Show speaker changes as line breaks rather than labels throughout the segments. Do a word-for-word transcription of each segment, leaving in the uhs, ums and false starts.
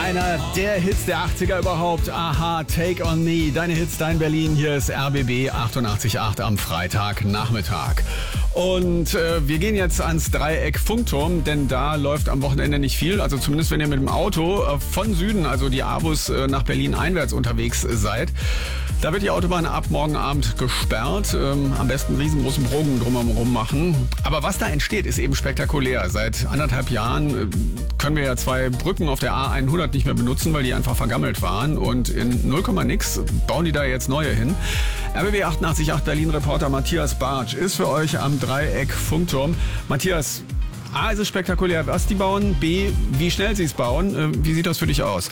Einer der Hits der achtziger überhaupt. Aha, Take on Me. Deine Hits, dein Berlin. Hier ist R B B achtundachtzig Komma acht am Freitagnachmittag. Und äh, wir gehen jetzt ans Dreieck Funkturm, denn da läuft am Wochenende nicht viel. Also zumindest wenn ihr mit dem Auto äh, von Süden, also die A Bus äh, nach Berlin einwärts unterwegs seid. Da wird die Autobahn ab morgen Abend gesperrt. Ähm, am besten einen riesengroßen Bogen drumherum machen. Aber was da entsteht, ist eben spektakulär. Seit anderthalb Jahren äh, können wir ja zwei Brücken auf der A hundert nicht mehr benutzen, weil die einfach vergammelt waren. Und in null Komma nix bauen die da jetzt neue hin. R B B achtundachtzig Komma acht Berlin-Reporter Matthias Bartsch ist für euch am Dreieck Funkturm. Matthias, A, ist es spektakulär, was die bauen. B, wie schnell sie es bauen. Wie sieht das für dich aus?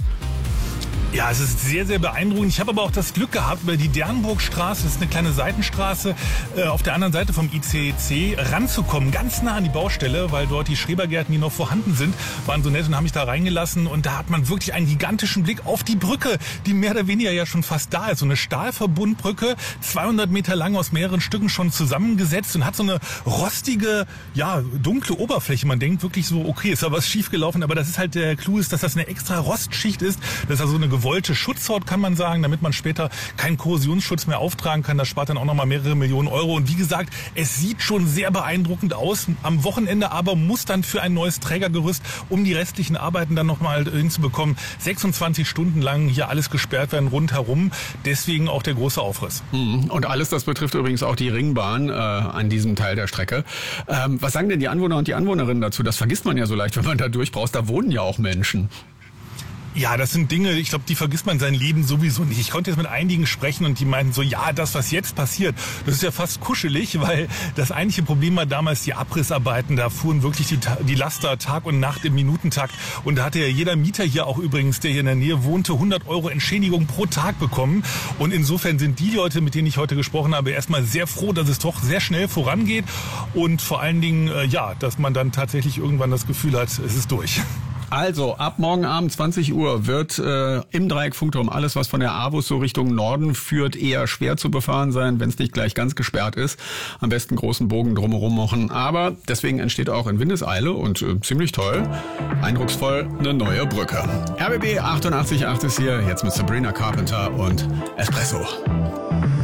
Ja, es ist sehr, sehr beeindruckend. Ich habe aber auch das Glück gehabt, über die Dernburgstraße, das ist eine kleine Seitenstraße, äh, auf der anderen Seite vom I C C ranzukommen, ganz nah an die Baustelle, weil dort die Schrebergärten, die noch vorhanden sind, waren so nett und haben mich da reingelassen. Und da hat man wirklich einen gigantischen Blick auf die Brücke, die mehr oder weniger ja schon fast da ist. So eine Stahlverbundbrücke, zweihundert Meter lang, aus mehreren Stücken schon zusammengesetzt und hat so eine rostige, ja, dunkle Oberfläche. Man denkt wirklich so, okay, ist da was schiefgelaufen, aber das ist halt der Clou, ist, dass das eine extra Rostschicht ist. Das ist also eine gewollte Schutzhaut, kann man sagen, damit man später keinen Korrosionsschutz mehr auftragen kann. Das spart dann auch nochmal mehrere Millionen Euro. Und wie gesagt, es sieht schon sehr beeindruckend aus. Am Wochenende aber muss dann für ein neues Trägergerüst, um die restlichen Arbeiten dann nochmal hinzubekommen, sechsundzwanzig Stunden lang hier alles gesperrt werden rundherum. Deswegen auch der große Aufriss.
Und alles, das betrifft übrigens auch die Ringbahn äh, an diesem Teil der Strecke. Ähm, was sagen denn die Anwohner und die Anwohnerinnen dazu? Das vergisst man ja so leicht, wenn man da durchbraust. Da wohnen ja auch Menschen.
Ja, das sind Dinge, ich glaube, die vergisst man sein Leben sowieso nicht. Ich konnte jetzt mit einigen sprechen und die meinten so, ja, das, was jetzt passiert, das ist ja fast kuschelig, weil das eigentliche Problem war damals die Abrissarbeiten. Da fuhren wirklich die, die Laster Tag und Nacht im Minutentakt. Und da hatte ja jeder Mieter hier auch übrigens, der hier in der Nähe wohnte, hundert Euro Entschädigung pro Tag bekommen. Und insofern sind die Leute, mit denen ich heute gesprochen habe, erstmal sehr froh, dass es doch sehr schnell vorangeht. Und vor allen Dingen, äh, ja, dass man dann tatsächlich irgendwann das Gefühl hat, es ist durch.
Also, ab morgen Abend zwanzig Uhr wird äh, im Dreieck Funkturm alles, was von der A Bus so Richtung Norden führt, eher schwer zu befahren sein, wenn es nicht gleich ganz gesperrt ist. Am besten großen Bogen drumherum machen. Aber deswegen entsteht auch in Windeseile und äh, ziemlich toll, eindrucksvoll, eine neue Brücke. R B B achtundachtzig Komma acht ist hier, jetzt mit Sabrina Carpenter und Espresso.